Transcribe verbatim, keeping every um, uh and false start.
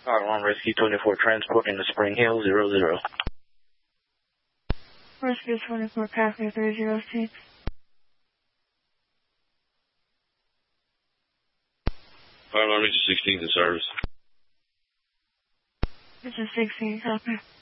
Fire Alarm Rescue twenty-four transporting to Spring Hill, zero zero. Rescue twenty-four, copy three zero six. Fire Alarm Engine sixteen in service. Engine sixteen, copy.